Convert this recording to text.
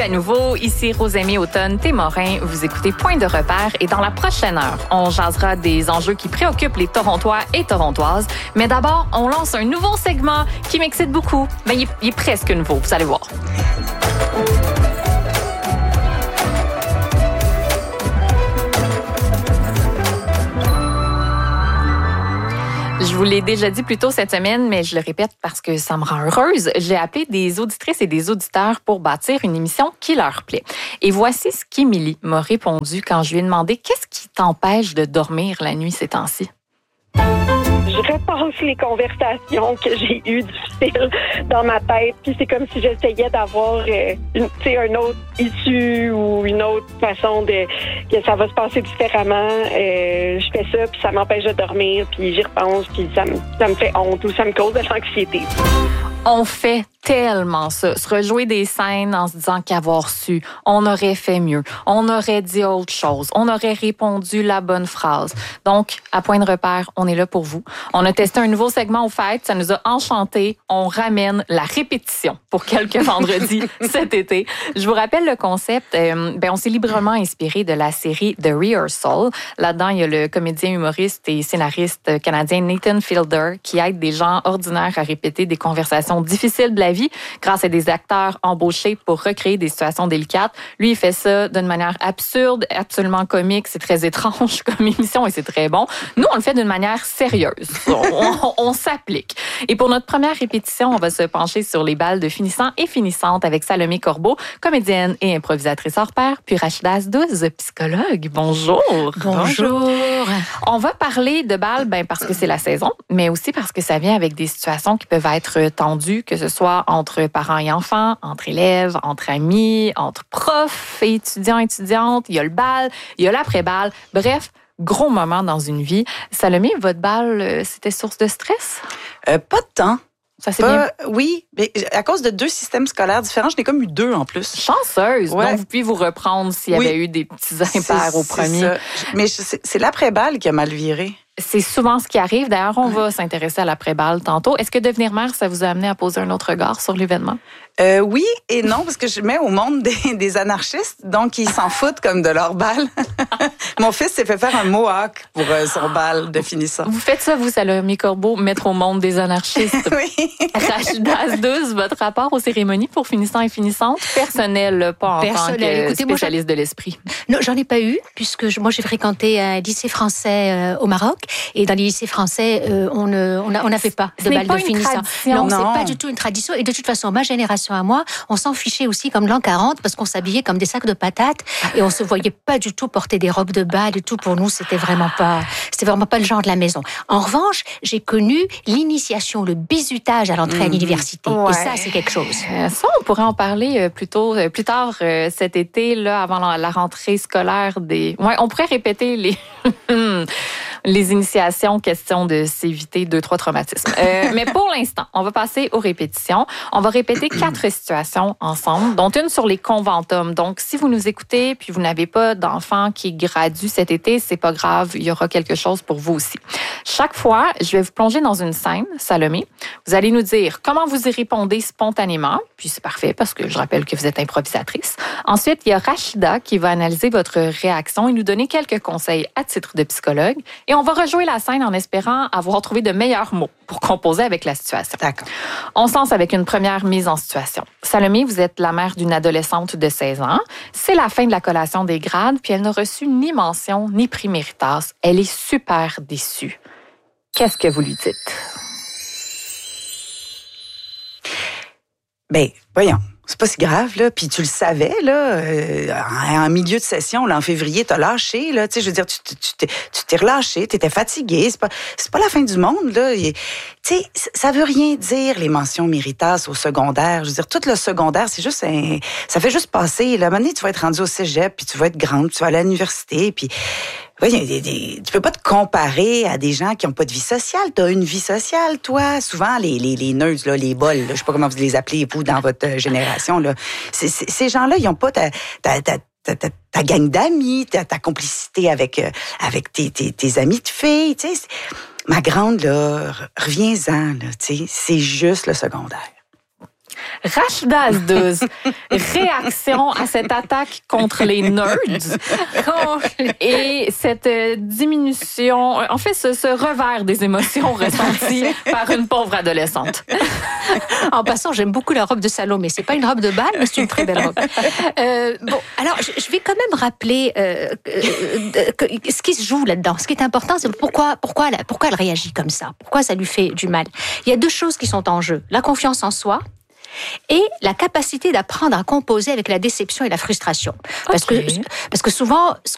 à nouveau, ici Rosemée Automne-Témorin. Vous écoutez Point de repère et dans la prochaine heure, on jasera des enjeux qui préoccupent les Torontois et Torontoises. Mais d'abord, on lance un nouveau segment qui m'excite beaucoup. Mais il est presque nouveau, vous allez voir. Je vous l'ai déjà dit plus tôt cette semaine, mais je le répète parce que ça me rend heureuse. J'ai appelé des auditrices et des auditeurs pour bâtir une émission qui leur plaît. Et voici ce qu'Émilie m'a répondu quand je lui ai demandé « Qu'est-ce qui t'empêche de dormir la nuit ces temps-ci? » Je repense les conversations que j'ai eues difficiles dans ma tête, puis c'est comme si j'essayais d'avoir une autre issue ou une autre façon que ça va se passer différemment. Je fais ça, puis ça m'empêche de dormir, puis j'y repense, puis ça me fait honte ou ça me cause de l'anxiété. On fait tellement ça, se rejouer des scènes en se disant qu'avoir su, on aurait fait mieux, on aurait dit autre chose, on aurait répondu la bonne phrase. Donc, à Point de repère, on est là pour vous. On a testé un nouveau segment aux fêtes, ça nous a enchantés. On ramène la répétition pour quelques vendredis cet été. Je vous rappelle le concept. On s'est librement inspiré de la série The Rehearsal. Là-dedans, il y a le comédien, humoriste et scénariste canadien Nathan Fielder qui aide des gens ordinaires à répéter des conversations difficiles de la vie grâce à des acteurs embauchés pour recréer des situations délicates. Lui, il fait ça d'une manière absurde, absolument comique. C'est très étrange comme émission et c'est très bon. Nous, on le fait d'une manière sérieuse. On s'applique. Et pour notre première répétition, on va se pencher sur les balles de finissants et finissantes avec Salomé Corbeau, comédienne et improvisatrice hors pair, puis Rachida Asdouz, psychologue. Bonjour. Bonjour. On va parler de balles parce que c'est la saison, mais aussi parce que ça vient avec des situations qui peuvent être tendues, que ce soit entre parents et enfants, entre élèves, entre amis, entre profs et étudiantes. Il y a le bal, il y a l'après-bal. Bref, gros moment dans une vie. Salomé, votre bal, c'était source de stress? Pas de temps. Ça s'est bien... Oui, mais à cause de 2 systèmes scolaires différents, j'en ai comme eu 2 en plus. Chanceuse! Ouais. Donc, vous pouvez vous reprendre s'il y avait eu des petits impairs au premier. Ça. Mais c'est l'après-balle qui a mal viré. C'est souvent ce qui arrive. D'ailleurs, on va s'intéresser à l'après-balle tantôt. Est-ce que devenir mère, ça vous a amené à poser un autre regard sur l'événement? Oui et non, parce que je mets au monde des anarchistes, donc ils s'en foutent comme de leur balle. Mon fils s'est fait faire un mohawk pour son bal de finissant. Vous faites ça, vous, Salomé Corbeau, mettre au monde des anarchistes. Oui. Rachida Asdouz, votre rapport aux cérémonies pour finissants et finissantes? Personnel, pas en tant que spécialiste de l'esprit. Non, j'en ai pas eu, puisque moi j'ai fréquenté un lycée français au Maroc, et dans les lycées français, on n'a fait pas de bal de finissant. Non, c'est pas du tout une tradition, et de toute façon, ma génération à moi, on s'en fichait aussi comme l'an 40, parce qu'on s'habillait comme des sacs de patates, et on se voyait pas du tout porter des robes de bal et tout. Pour nous, c'était vraiment pas le genre de la maison. En revanche, j'ai connu l'initiation, le bizutage à l'entrée à l'université. Ouais. Et ça, c'est quelque chose. Ça, on pourrait en parler plus tard cet été, là, avant la rentrée scolaire des... Ouais, on pourrait répéter les initiations, question de s'éviter 2-3 traumatismes. Mais pour l'instant, on va passer aux répétitions. On va répéter 4 situations ensemble, dont une sur les conventums. Donc, si vous nous écoutez puis vous n'avez pas d'enfant qui gradue cet été, c'est pas grave, il y aura quelque chose pour vous aussi. Chaque fois, je vais vous plonger dans une scène, Salomé. Vous allez nous dire comment vous y répondez spontanément, puis c'est parfait parce que je rappelle que vous êtes improvisatrice. Ensuite, il y a Rachida qui va analyser votre réaction et nous donner quelques conseils à titre de psychologue. Et on va rejouer la scène en espérant avoir trouvé de meilleurs mots pour composer avec la situation. D'accord. On se lance avec une première mise en situation. Salomé, vous êtes la mère d'une adolescente de 16 ans. C'est la fin de la collation des grades, puis elle n'a reçu ni mention ni prix Méritas. Elle est super déçue. Qu'est-ce que vous lui dites? Voyons. C'est pas si grave, là. Puis tu le savais, là, en milieu de session, là, en février, t'as lâché, là. Tu sais, je veux dire, tu t'es relâché, t'étais fatigué. C'est pas la fin du monde, là. Tu sais, ça veut rien dire, les mentions Méritas au secondaire. Je veux dire, tout le secondaire, c'est juste ça fait juste passer. Là, à un moment donné, tu vas être rendu au cégep, puis tu vas être grande, puis tu vas aller à l'université, puis... Oui, tu peux pas te comparer à des gens qui ont pas de vie sociale. T'as une vie sociale, toi. Souvent, les nerds, là, les bols, là, je sais pas comment vous les appelez, vous, dans votre génération, là. Ces gens-là, ils ont pas ta gang d'amis, ta complicité avec tes amis de filles, tu sais. Ma grande, là, reviens-en, là, tu sais. C'est juste le secondaire. Rachida Azdouz, réaction à cette attaque contre les nerds et cette diminution, en fait, ce revers des émotions ressenties par une pauvre adolescente. En passant, j'aime beaucoup la robe de Salomé. C'est pas une robe de bal, mais c'est une très belle robe. Bon, alors, je vais quand même rappeler ce qui se joue là-dedans. Ce qui est important, c'est pourquoi elle réagit comme ça. Pourquoi ça lui fait du mal. Il y a deux choses qui sont en jeu. La confiance en soi et la capacité d'apprendre à composer avec la déception et la frustration. Parce que souvent,